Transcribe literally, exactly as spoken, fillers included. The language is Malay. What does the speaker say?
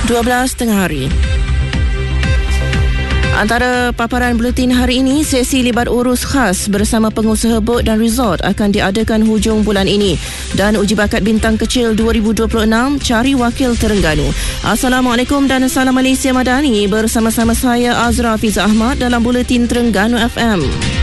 dua belas tengah hari. Antara paparan buletin hari ini, sesi libat urus khas bersama pengusaha bot dan resort akan diadakan hujung bulan ini. Dan uji bakat bintang kecil dua ribu dua puluh enam cari wakil Terengganu. Assalamualaikum dan salam Malaysia Madani. Bersama-sama saya Azra Fiza Ahmad dalam buletin Terengganu F M.